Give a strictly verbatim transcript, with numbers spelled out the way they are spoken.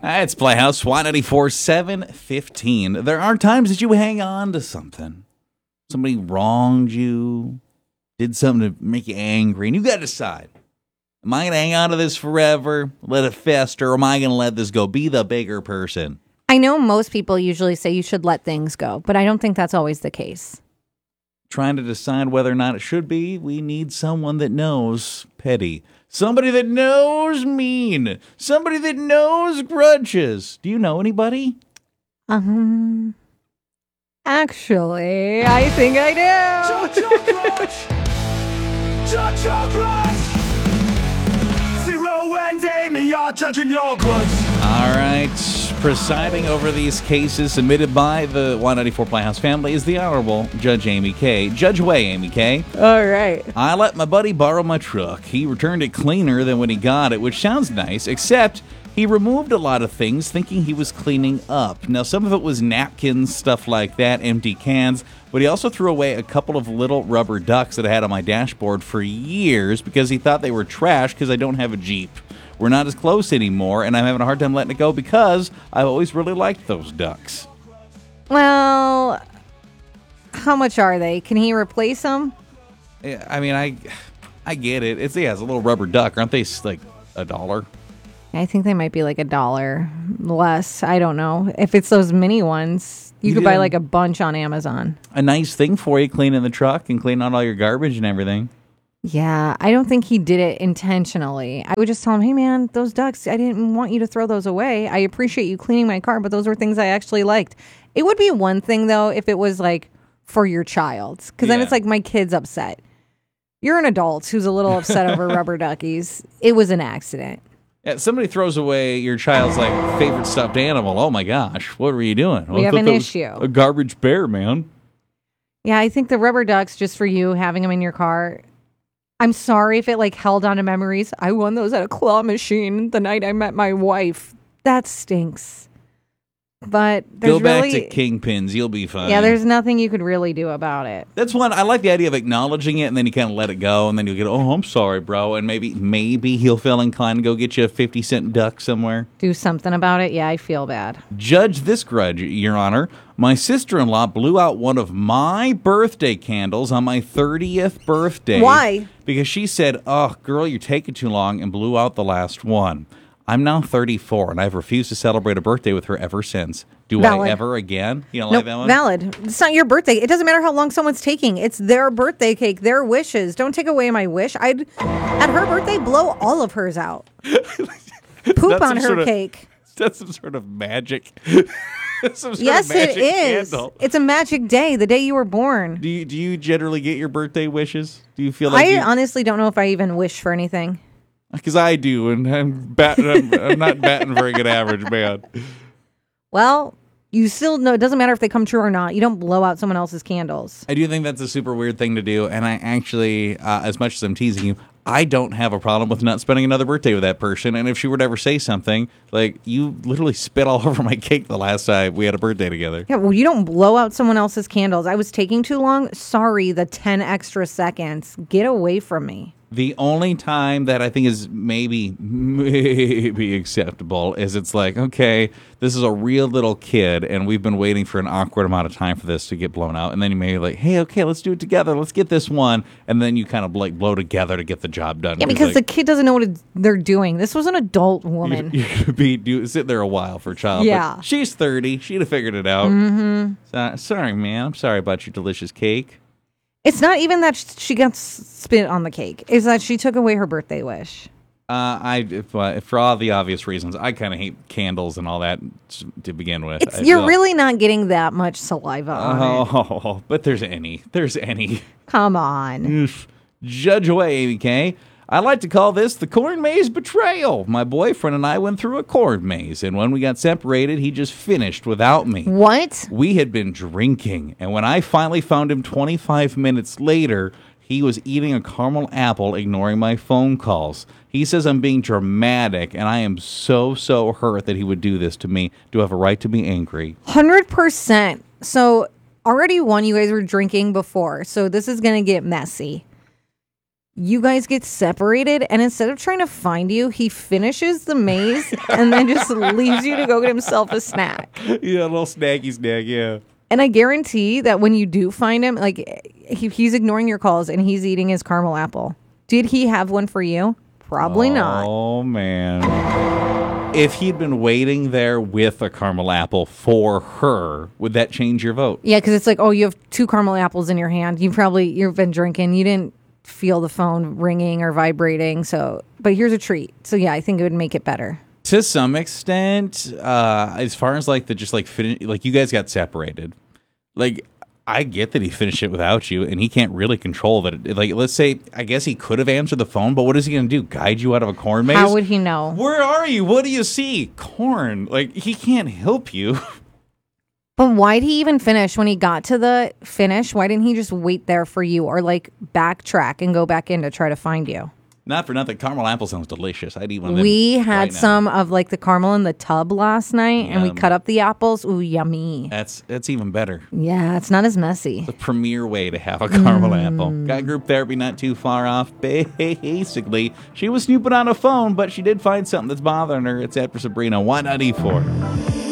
It's Playhouse, Y ninety-four, seven fifteen. There are times that you hang on to something. Somebody wronged you, did something to make you angry, and you got to decide. Am I going to hang on to this forever, let it fester, or am I going to let this go? Be the bigger person. I know most people usually say you should let things go, but I don't think that's always the case. Trying to decide whether or not it should be, we need someone that knows petty. Somebody that knows mean. Somebody that knows grudges. Do you know anybody? Um, actually, I think I do. Judge your grudge. Judge your grudge. Zero and Amy are judging your grudge. All right. Presiding over these cases submitted by the Y ninety-four Playhouse family is the Honorable Judge Amy Kay. Judge away, Amy Kay. All right. I let my buddy borrow my truck. He returned it cleaner than when he got it, which sounds nice, except he removed a lot of things thinking he was cleaning up. Now, some of it was napkins, stuff like that, empty cans, but he also threw away a couple of little rubber ducks that I had on my dashboard for years because he thought they were trash because I don't have a Jeep. We're not as close anymore, and I'm having a hard time letting it go because I've always really liked those ducks. Well, how much are they? Can he replace them? Yeah, I mean, I I get it. It's, yeah, it's a little rubber duck. Aren't they like a dollar? I think they might be like a dollar less. I don't know. If it's those mini ones, you, you could buy like a bunch on Amazon. A nice thing for you, cleaning the truck and cleaning out all your garbage and everything. Yeah, I don't think he did it intentionally. I would just tell him, hey, man, those ducks, I didn't want you to throw those away. I appreciate you cleaning my car, but those were things I actually liked. It would be one thing, though, if it was like for your child, because yeah. then it's like my kid's upset. You're an adult who's a little upset over rubber duckies. It was an accident. Yeah, somebody throws away your child's like favorite stuffed animal. Oh, my gosh, what were you doing? We well, have an issue. A garbage bear, man. Yeah, I think the rubber ducks, just for you, having them in your car, I'm sorry if it like held on to memories. I won those at a claw machine the night I met my wife. That stinks. But there's Go back really, to Kingpins. You'll be fine. Yeah, there's nothing you could really do about it. That's one. I like the idea of acknowledging it, and then you kind of let it go, and then you get, oh, I'm sorry, bro. And maybe maybe he'll feel inclined to go get you a fifty cent duck somewhere. Do something about it. Yeah, I feel bad. Judge this grudge, Your Honor. My sister-in-law blew out one of my birthday candles on my thirtieth birthday. Why? Because she said, oh, girl, you're taking too long, and blew out the last one. I'm now thirty-four, and I've refused to celebrate a birthday with her ever since. Do Valid. I ever again? You don't nope, like that one? Valid. It's not your birthday. It doesn't matter how long someone's taking. It's their birthday cake, their wishes. Don't take away my wish. I'd, at her birthday, blow all of hers out. Poop on her sort of, cake. That's some sort of magic. some sort yes, of magic it is. Candle. It's a magic day, the day you were born. Do you, do you generally get your birthday wishes? Do you feel like I you... honestly don't know if I even wish for anything. Because I do, and I'm, batting, I'm, I'm not batting very good average, man. Well, you still know it doesn't matter if they come true or not. You don't blow out someone else's candles. I do think that's a super weird thing to do, and I actually, uh, as much as I'm teasing you, I don't have a problem with not spending another birthday with that person. And if she were to ever say something, like, you literally spit all over my cake the last time we had a birthday together. Yeah, well, you don't blow out someone else's candles. I was taking too long. Sorry, the ten extra seconds. Get away from me. The only time that I think is maybe, maybe acceptable is it's like, okay, this is a real little kid, and we've been waiting for an awkward amount of time for this to get blown out. And then you may be like, hey, okay, let's do it together. Let's get this one. And then you kind of like blow together to get the job done. Yeah, because like, the kid doesn't know what it, they're doing. This was an adult woman. You, you could be do, sitting there a while for a child. Yeah. But she's thirty. She'd have figured it out. Mm-hmm. So, sorry, man. I'm sorry about your delicious cake. It's not even that she got spit on the cake. It's that she took away her birthday wish. Uh, I, if, uh, for all the obvious reasons, I kind of hate candles and all that to begin with. It's, I you're feel, really not getting that much saliva on oh, it. But there's any. There's any. Come on. Judge away, A B K. I like to call this the corn maze betrayal. My boyfriend and I went through a corn maze, and when we got separated, he just finished without me. What? We had been drinking, and when I finally found him twenty-five minutes later, he was eating a caramel apple, ignoring my phone calls. He says I'm being dramatic, and I am so, so hurt that he would do this to me. Do I have a right to be angry? one hundred percent. So already one, you guys were drinking before, so this is going to get messy. You guys get separated, and instead of trying to find you, he finishes the maze and then just leaves you to go get himself a snack. Yeah, a little snacky snack, yeah. And I guarantee that when you do find him, like he, he's ignoring your calls and he's eating his caramel apple. Did he have one for you? Probably oh, not. Oh, man. If he'd been waiting there with a caramel apple for her, would that change your vote? Yeah, because it's like, oh, you have two caramel apples in your hand. You probably, you've been drinking. You didn't feel the phone ringing or vibrating. So, but here's a treat. So yeah, I think it would make it better. To some extent, uh, as far as like the just like fin- like you guys got separated. Like I get that he finished it without you, and he can't really control that. Like let's say, I guess he could have answered the phone, but what is he going to do? Guide you out of a corn maze? How would he know? Where are you? What do you see? Corn. Like he can't help you. But why'd he even finish when he got to the finish? Why didn't he just wait there for you or like backtrack and go back in to try to find you? Not for nothing. Caramel apple sounds delicious. I'd eat one of them. We had right some of like the caramel in the tub last night and we Yum. cut up the apples. Ooh, yummy. That's that's even better. Yeah, it's not as messy. The premier way to have a caramel Mm. apple. Got group therapy not too far off. Basically, she was snooping on a phone, but she did find something that's bothering her. It's after Sabrina. Why not E four?